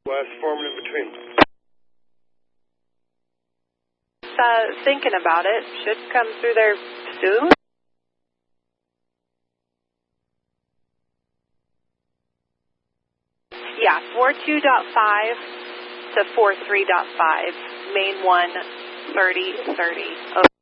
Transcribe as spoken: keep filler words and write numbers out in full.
West Foreman in between. Uh, thinking about it. Should come through there soon. Yeah, forty-two point five to forty-three point five. Main one, thirty thirty.